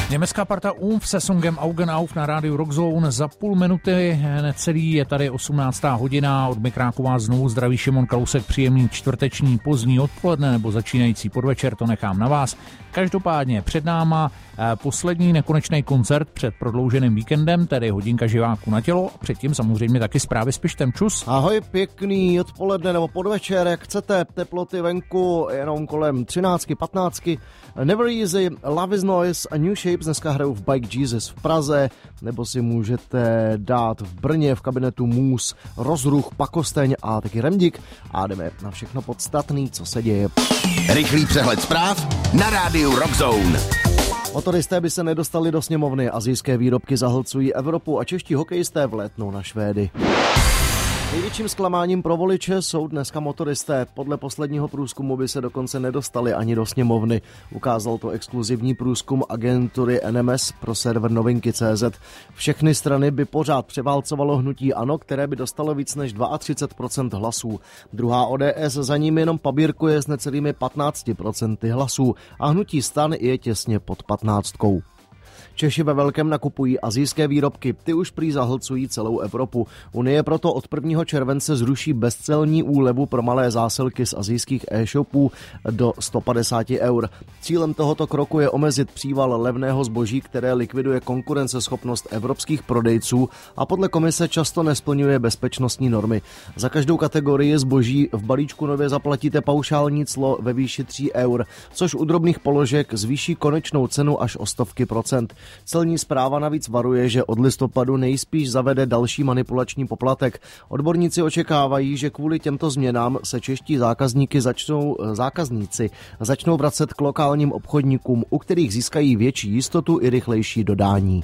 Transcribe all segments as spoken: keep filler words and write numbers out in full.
Německá parta Umf se songem Augen auf na rádiu Rockzone za půl minuty necelý, je tady osmnáctá hodina, od mikráku vás znovu zdraví Šimon Kalousek, příjemný čtvrteční pozdní odpoledne nebo začínající podvečer, to nechám na vás. Každopádně před náma poslední nekonečný koncert před prodlouženým víkendem, tedy hodinka živáků na tělo, a předtím samozřejmě taky zprávy s Pištem. Čus. Ahoj, pěkný odpoledne nebo podvečer, jak chcete, teploty venku jenom kolem třináct patnáct. Never Easy, Love is Noise a New Shapes dneska hrajou v Bike Jesus v Praze, nebo si můžete dát v Brně v kabinetu Můz, Rozruch, Pakosteň a taky Remdík a jdeme na všechno podstatný, co se děje. Rychlý přehled zpráv na rádiu Rockzone. Motoristé by se nedostali do sněmovny, asijské výrobky zahlcují Evropu a čeští hokejisté vlétnou na Švédy. Největším zklamáním pro voliče jsou dneska motoristé. Podle posledního průzkumu by se dokonce nedostali ani do sněmovny. Ukázal to exkluzivní průzkum agentury N M S pro server novinky tečka cé zet. Všechny strany by pořád převálcovalo hnutí ANO, které by dostalo víc než třicet dva procent hlasů. Druhá O D S za ním jenom pabírkuje s necelými patnáct procent hlasů a hnutí STAN je těsně pod patnáctkou. Češi ve velkém nakupují asijské výrobky, ty už prý zahlcují celou Evropu. Unie proto od prvního července zruší bezcelní úlevu pro malé zásilky z asijských e-shopů do sto padesát eur. Cílem tohoto kroku je omezit příval levného zboží, které likviduje konkurenceschopnost evropských prodejců a podle komise často nesplňuje bezpečnostní normy. Za každou kategorii zboží v balíčku nově zaplatíte paušální clo ve výši tří eur, což u drobných položek zvýší konečnou cenu až o stovky procent. Celní správa navíc varuje, že od listopadu nejspíš zavede další manipulační poplatek. Odborníci očekávají, že kvůli těmto změnám se čeští zákazníky začnou, zákazníci začnou vracet k lokálním obchodníkům, u kterých získají větší jistotu i rychlejší dodání.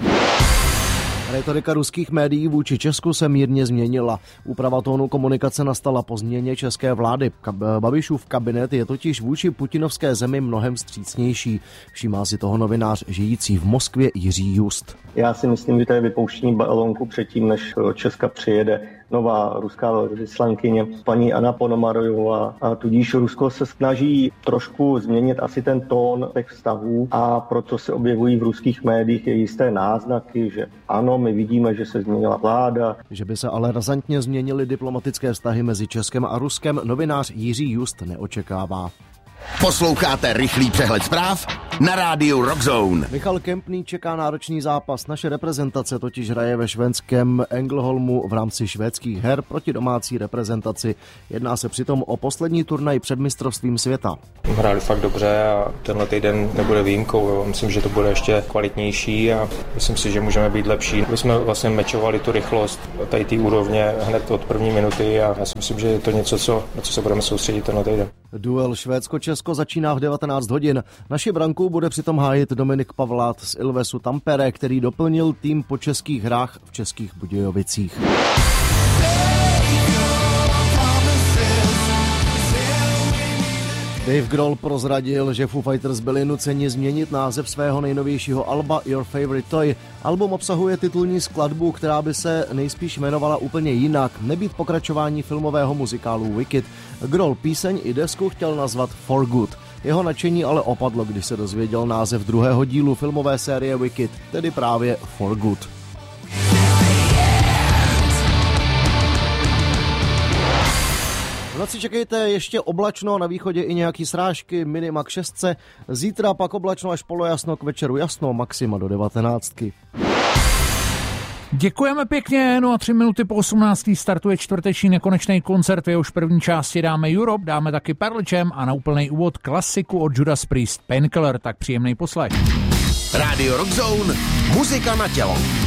Retorika ruských médií vůči Česku se mírně změnila. Úprava tónu komunikace nastala po změně české vlády. Babišův kabinet je totiž vůči putinovské zemi mnohem vstřícnější. Všímá si toho novinář žijící v Moskvě Jiří Just. Já si myslím, že to je vypouštění balónku předtím, než do Česka přijede nová ruská velvyslankyně, paní Anna Ponomarojová. A tudíž Rusko se snaží trošku změnit asi ten tón těch vztahů a proto se objevují v ruských médiích jisté náznaky, že ano, my vidíme, že se změnila vláda. Že by se ale razantně změnily diplomatické vztahy mezi Českem a Ruskem, novinář Jiří Just neočekává. Posloucháte rychlý přehled zpráv na rádiu Rockzone. Michal Kempný čeká náročný zápas. Naše reprezentace totiž hraje ve švédském Ängelholmu v rámci švédských her proti domácí reprezentaci. Jedná se přitom o poslední turnaj před mistrovstvím světa. Hráli fakt dobře a tenhle týden nebude výjimkou. Jo. Myslím, že to bude ještě kvalitnější a myslím si, že můžeme být lepší. My jsme vlastně mečovali tu rychlost tady té úrovně hned od první minuty a já si myslím, že je to něco, co, na co se budeme soustředit tenhle týden. Duel Švédsko-Česko začíná v devatenáct hodin. Naši branku bude přitom hájit Dominik Pavlát z Ilvesu Tampere, který doplnil tým po českých hrách v Českých Budějovicích. Dave Grohl prozradil, že Foo Fighters byli nuceni změnit název svého nejnovějšího alba Your Favorite Toy. Album obsahuje titulní skladbu, která by se nejspíš jmenovala úplně jinak, nebýt pokračování filmového muzikálu Wicked. Grohl píseň i desku chtěl nazvat For Good. Jeho nadšení ale opadlo, když se dozvěděl název druhého dílu filmové série Wicked, tedy právě For Good. V noci čekejte ještě oblačno, na východě i nějaký srážky, minima k šestce. Zítra pak oblačno až polojasno, k večeru jasno, maxima do devatenáctky. Děkujeme pěkně, no a tři minuty po osmnácté startuje čtvrteční nekonečný koncert, v jehož první části dáme Europe, dáme taky Pearl Jam a na úplný úvod klasiku od Judas Priest Painkiller, tak příjemný poslech. Radio Rockzone, muzika na tělo.